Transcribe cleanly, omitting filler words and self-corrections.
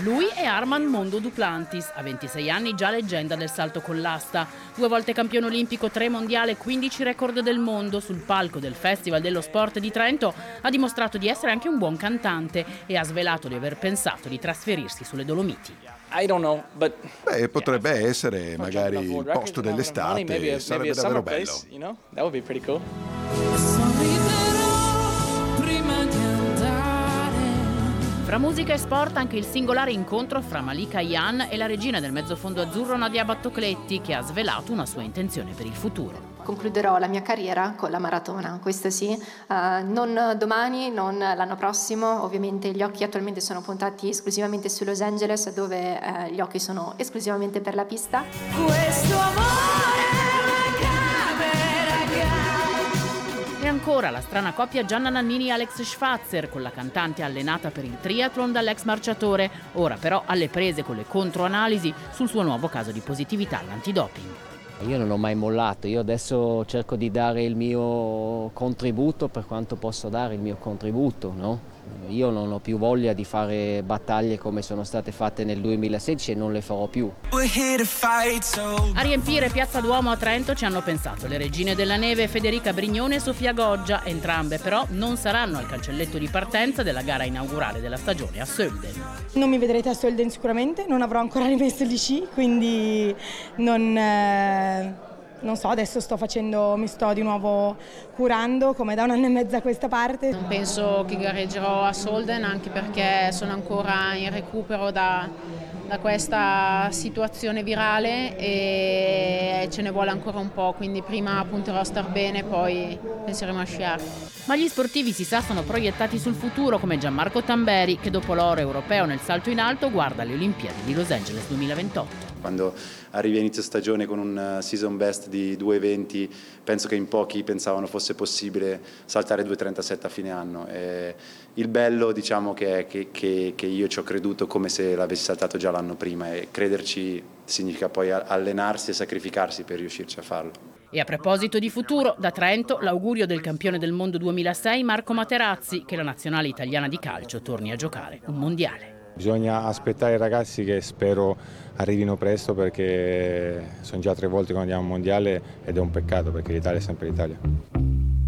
Lui è Armand Mondo Duplantis, a 26 anni già leggenda del salto con l'asta. 2 volte campione olimpico, 3 mondiale, 15 record del mondo. Sul palco del Festival dello Sport di Trento ha dimostrato di essere anche un buon cantante e ha svelato di aver pensato di trasferirsi sulle Dolomiti. Potrebbe essere magari il posto dell'estate, sarebbe davvero bello. Fra musica e sport anche il singolare incontro fra Malika Ayane e la regina del mezzofondo azzurro Nadia Battocletti, che ha svelato una sua intenzione per il futuro. Concluderò la mia carriera con la maratona, questo sì, non domani, non l'anno prossimo. Ovviamente gli occhi attualmente sono puntati esclusivamente su Los Angeles, dove gli occhi sono esclusivamente per la pista. Questo amore E ancora la strana coppia Gianna Nannini e Alex Schwarzer, con la cantante allenata per il triathlon dall'ex marciatore, ora però alle prese con le controanalisi sul suo nuovo caso di positività all'antidoping. Io non ho mai mollato, io adesso cerco di dare il mio contributo per quanto posso dare il mio contributo, no? Io non ho più voglia di fare battaglie come sono state fatte nel 2016 e non le farò più. A riempire Piazza Duomo a Trento ci hanno pensato le regine della neve Federica Brignone e Sofia Goggia, entrambe però non saranno al cancelletto di partenza della gara inaugurale della stagione a Sölden. Non mi vedrete a Sölden sicuramente, non avrò ancora rimesso gli sci, quindi non so, adesso mi sto di nuovo curando come da 1 anno e mezzo a questa parte. Non penso che gareggerò a Sölden, anche perché sono ancora in recupero da questa situazione virale e ce ne vuole ancora un po', quindi prima punterò a star bene, poi penseremo a sciare. Ma gli sportivi si sa sono proiettati sul futuro, come Gianmarco Tamberi, che dopo l'oro europeo nel salto in alto guarda le Olimpiadi di Los Angeles 2028. Quando arrivi a inizio stagione con un season best di 2:20, penso che in pochi pensavano fosse possibile saltare 2:37 a fine anno. E il bello, diciamo, che è che io ci ho creduto come se l'avessi saltato già l'anno prima, e crederci significa poi allenarsi e sacrificarsi per riuscirci a farlo. E a proposito di futuro, da Trento l'augurio del campione del mondo 2006 Marco Materazzi, che la nazionale italiana di calcio torni a giocare un mondiale. Bisogna aspettare i ragazzi, che spero arrivino presto, perché sono già 3 volte che andiamo al mondiale ed è un peccato, perché l'Italia è sempre l'Italia.